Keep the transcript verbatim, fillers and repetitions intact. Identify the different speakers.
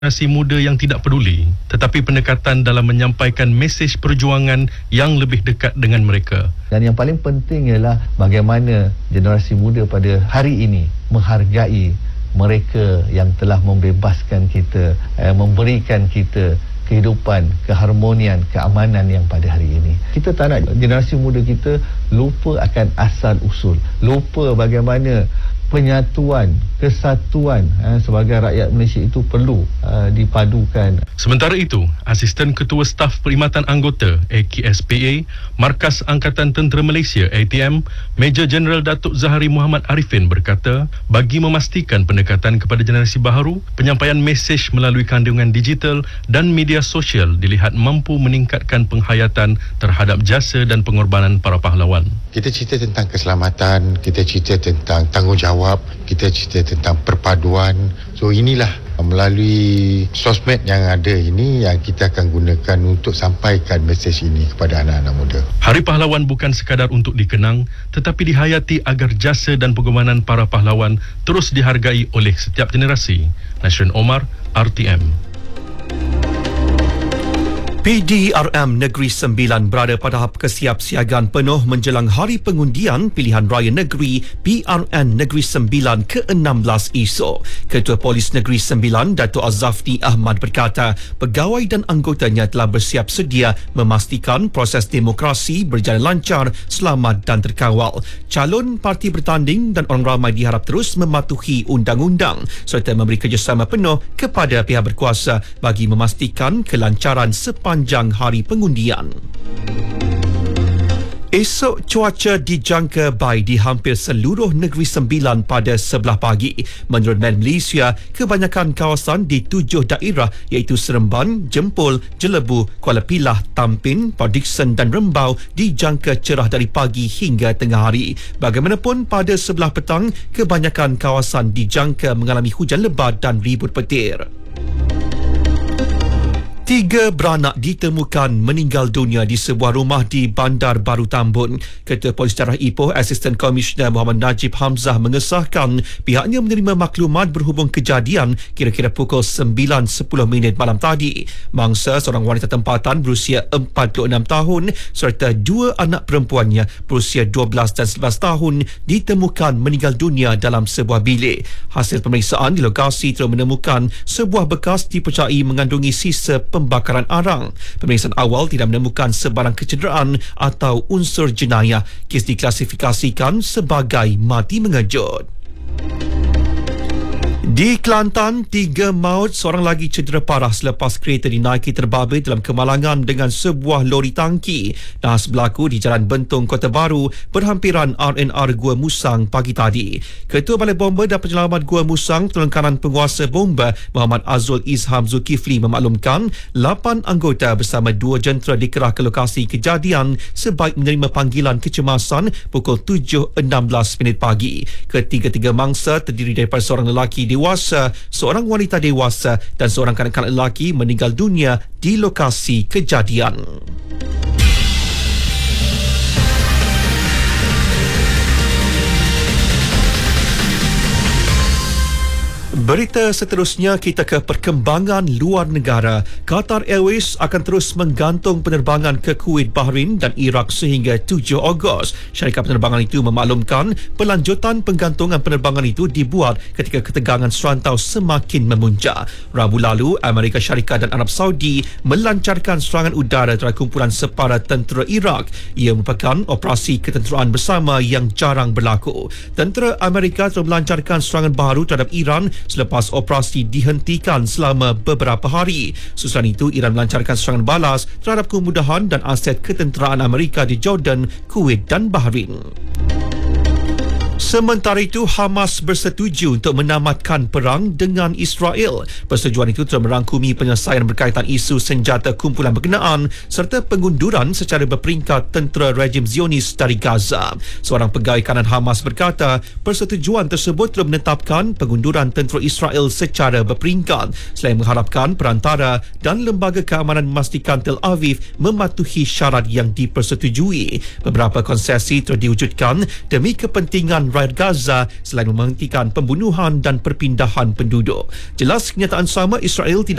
Speaker 1: generasi muda yang tidak peduli, tetapi pendekatan dalam menyampaikan mesej perjuangan yang lebih dekat dengan mereka.
Speaker 2: Dan yang paling penting ialah bagaimana generasi muda pada hari ini menghargai mereka yang telah membebaskan kita, eh, memberikan kita kehidupan, keharmonian, keamanan yang pada hari ini. Kita tak nak generasi muda kita lupa akan asal usul, lupa bagaimana penyatuan, kesatuan eh, sebagai rakyat Malaysia itu perlu uh, dipadukan.
Speaker 1: Sementara itu, Asisten Ketua Staf Perkhidmatan Anggota A K S P A, Markas Angkatan Tentera Malaysia A T M, Major Jeneral Datuk Zahari Muhammad Arifin berkata, bagi memastikan pendekatan kepada generasi baharu, penyampaian mesej melalui kandungan digital dan media sosial dilihat mampu meningkatkan penghayatan terhadap jasa dan pengorbanan para pahlawan.
Speaker 3: Kita cerita tentang keselamatan, kita cerita tentang tanggungjawab, kita cerita tentang perpaduan. So inilah melalui sosmed yang ada ini yang kita akan gunakan untuk sampaikan mesej ini kepada anak-anak muda.
Speaker 1: Hari Pahlawan bukan sekadar untuk dikenang, tetapi dihayati agar jasa dan pengorbanan para pahlawan terus dihargai oleh setiap generasi. Nasrin Omar, R T M.
Speaker 4: P D R M Negeri Sembilan berada pada tahap kesiapsiagaan penuh menjelang Hari Pengundian Pilihan Raya Negeri P R N Negeri Sembilan ke enam belas esok. Ketua Polis Negeri Sembilan, Datuk Azafni Ahmad berkata, pegawai dan anggotanya telah bersiap sedia memastikan proses demokrasi berjalan lancar, selamat dan terkawal. Calon parti bertanding dan orang ramai diharap terus mematuhi undang-undang serta memberi kerjasama penuh kepada pihak berkuasa bagi memastikan kelancaran sepanjang panjang hari pengundian. Esok cuaca dijangka baik di hampir seluruh Negeri Sembilan pada sebelah pagi. Menurut Met Malaysia, kebanyakan kawasan di tujuh daerah iaitu Seremban, Jempol, Jelebu, Kuala Pilah, Tampin, Port Dickson dan Rembau dijangka cerah dari pagi hingga tengah hari. Bagaimanapun pada sebelah petang, kebanyakan kawasan dijangka mengalami hujan lebat dan ribut petir. Tiga beranak ditemukan meninggal dunia di sebuah rumah di Bandar Baru Tambun. Ketua Polis Darah Ipoh, Asisten Komisioner Muhammad Najib Hamzah mengesahkan pihaknya menerima maklumat berhubung kejadian kira-kira pukul sembilan sepuluh minit malam tadi. Mangsa seorang wanita tempatan berusia empat puluh enam tahun serta dua anak perempuannya berusia dua belas dan sebelas tahun ditemukan meninggal dunia dalam sebuah bilik. Hasil pemeriksaan di lokasi telah menemukan sebuah bekas dipercayai mengandungi sisa pembakaran arang. Pemeriksaan awal tidak menemukan sebarang kecederaan atau unsur jenayah. Kes diklasifikasikan sebagai mati mengejut. Di Kelantan, tiga maut, seorang lagi cedera parah selepas kereta dinaiki terbabit dalam kemalangan dengan sebuah lori tangki. Nahas berlaku di Jalan Bentong, Kota Baru, berhampiran R and R Gua Musang pagi tadi. Ketua Balai Bomba dan Penyelamat Gua Musang, Tolongkanan Penguasa Bomba Muhammad Azul Izham Zulkifli memaklumkan lapan anggota bersama dua jentera dikerah ke lokasi kejadian sebaik menerima panggilan kecemasan pukul tujuh enam belas minit pagi. Ketiga-tiga mangsa terdiri daripada seorang lelaki dewasa, seorang wanita dewasa dan seorang kanak-kanak lelaki meninggal dunia di lokasi kejadian. Berita seterusnya, kita ke perkembangan luar negara. Qatar Airways akan terus menggantung penerbangan ke Kuwait, Bahrain dan Iraq sehingga tujuh Ogos. Syarikat penerbangan itu memaklumkan pelanjutan penggantungan penerbangan itu dibuat ketika ketegangan serantau semakin memuncak. Rabu lalu, Amerika Syarikat dan Arab Saudi melancarkan serangan udara terhadap kumpulan separa tentera Iraq. Ia merupakan operasi ketenteraan bersama yang jarang berlaku. Tentera Amerika telah melancarkan serangan baru terhadap Iran selepas operasi dihentikan selama beberapa hari. Susulan itu, Iran melancarkan serangan balas terhadap kemudahan dan aset ketenteraan Amerika di Jordan, Kuwait dan Bahrain. Sementara itu, Hamas bersetuju untuk menamatkan perang dengan Israel. Persetujuan itu telah merangkumi penyelesaian berkaitan isu senjata kumpulan berkenaan serta pengunduran secara berperingkat tentera rejim Zionis dari Gaza. Seorang pegawai kanan Hamas berkata, persetujuan tersebut telah menetapkan pengunduran tentera Israel secara berperingkat selain mengharapkan perantara dan lembaga keamanan memastikan Tel Aviv mematuhi syarat yang dipersetujui. Beberapa konsesi telah diwujudkan demi kepentingan ceasefire Gaza selain menghentikan pembunuhan dan perpindahan penduduk. Jelas kenyataan sama, Israel tidak